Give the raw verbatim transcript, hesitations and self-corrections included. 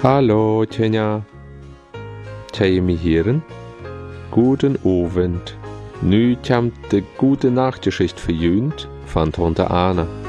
Hallo, Tjenja. Tjeje mi heren. Guten Abend. Nu komt de gute Nachtgeschichte verjünt van Tante Anne.